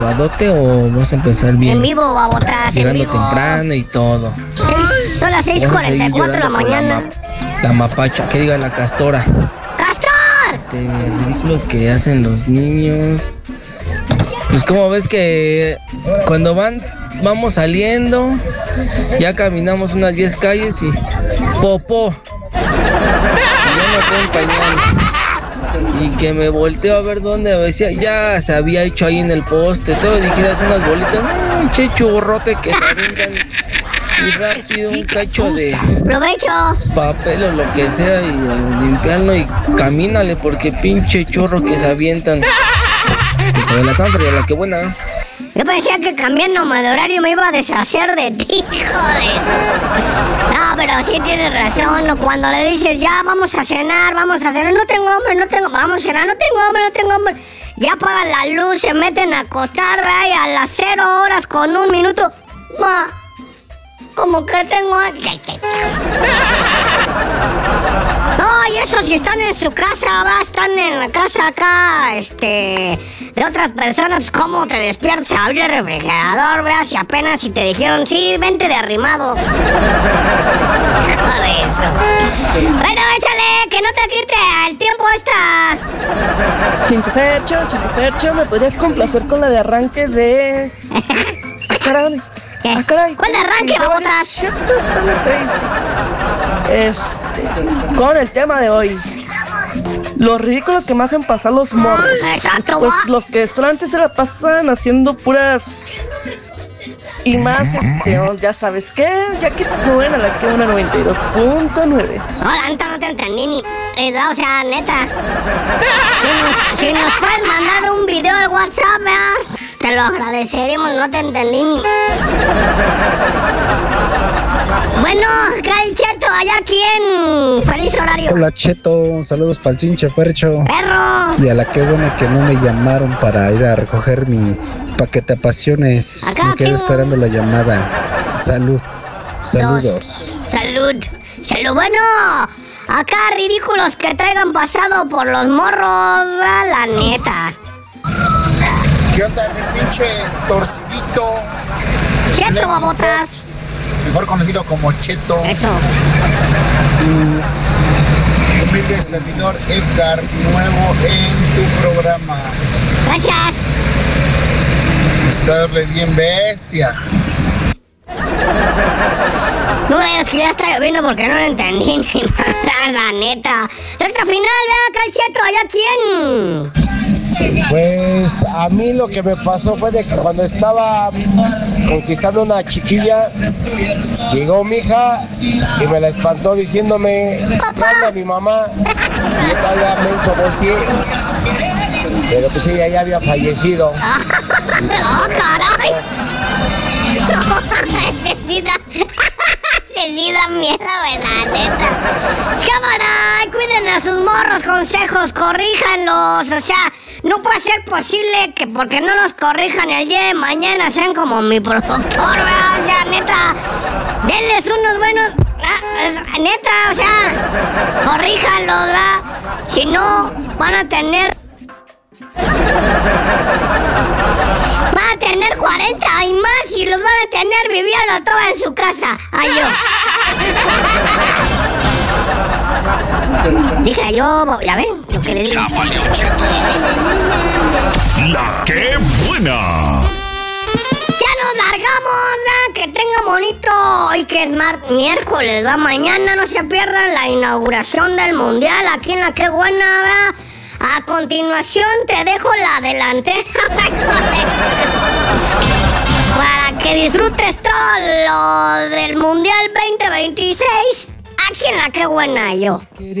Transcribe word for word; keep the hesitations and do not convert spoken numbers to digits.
¿Badote o vas a empezar bien? En vivo, babotas, en Llegando vivo. temprano y todo. Seis- son las seis cuarenta y cuatro de la mañana. La, la mapacha, que diga la castora. ¡Castor! Este, ridículos que hacen los niños. Pues como ves que cuando van, vamos saliendo, ya caminamos unas diez calles y popó. Y ya no traen pañal. Y que me volteo a ver dónde, decía, ya se había hecho ahí en el poste, todo, dijeras unas bolitas, no, un che churrote que se avientan y rápido un cacho de ¡Provecho! papel o lo que sea y a limpiarlo y camínale porque pinche chorro que se avientan. Que se ve la sangre, la que buena. Yo pensé que cambiándome de horario me iba a deshacer de ti, hijo de eso. No, pero sí tienes razón, ¿no? Cuando le dices, ya, vamos a cenar, vamos a cenar, no tengo hambre, no tengo, vamos a cenar, no tengo hambre, no tengo hambre. Ya apagan la luz, se meten a acostar, ¿verdad? Y a las cero horas con un minuto, ma, como que tengo... No, y eso si están en su casa, va, están en la casa acá, este, de otras personas, ¿cómo te despiertas a abrir el refrigerador, veas? Si apenas si te dijeron, sí, vente de arrimado. Joder, eso. Bueno, échale, que no te quite el tiempo esta. Chinchupercho, Chinchupercho, ¿me podrías complacer con la de arranque de... ¡Ah, caray! ¿Qué? ¡Ah, caray! ¿Cuál de arranque, babotas? Cierto, están las seis. Este, con el tema de hoy. Los ridículos que me hacen pasar los morros. Exacto, Pues va. los que antes se la pasan haciendo puras... Y más, este, oh, ya sabes qué, ya que suena la que una noventa y dos punto nueve. Hola, neta, no te entendí ni... O sea, neta. Si nos, si nos puedes mandar un video al WhatsApp, ¿verdad? Te lo agradeceremos, no te entendí ni... Bueno, acá el Cheto, allá quién. Feliz horario. Hola Cheto, saludos para el Chinche Fercho. Perro. Y a la que buena que no me llamaron para ir a recoger mi paquete pasiones. Acá, Me quedé ¿quién? esperando la llamada. Salud. Saludos. Salud. Salud. Bueno, acá ridículos que traigan pasado por los morros, ¿verdad? La neta. ¿Qué onda, mi pinche torcidito? Cheto, babotas. Mejor conocido como Cheto. Eso. Tu humilde servidor Edgar, nuevo en tu programa. Gracias. Estarle bien bestia. No veas que ya está lloviendo porque no lo entendí ni más, la neta. Recta final, vea acá el Cheto, allá quién. Pues a mí lo que me pasó fue de que cuando estaba conquistando una chiquilla, llegó mi hija y me la espantó diciéndome, anda mi mamá, y yo todavía me hizo bolsillo, pero pues ella ya había fallecido. ¡Oh, caray! No, se sí da, se sí da miedo, la neta. Cámara, cuiden a sus morros, consejos, corríjanlos, o sea... No puede ser posible que porque no los corrijan el día de mañana sean como mi productor, ¿verdad? O sea, neta, denles unos buenos... Ah, es, neta, o sea, corríjanlos, ¿verdad? Si no, van a tener... Van a tener cuarenta y más y los van a tener viviendo toda en su casa. Ay, yo. Dije yo, ya ven, lo que le digo. Ya valió, Cheto. La que buena. Ya nos largamos, ¿verdad? Que tenga bonito y que es mar miércoles, ¿va? Mañana no se pierdan la inauguración del mundial aquí en la que buena, ¿verdad? A continuación te dejo la delantera para que disfrutes todo lo del mundial veinte veintiséis aquí en la que buena yo.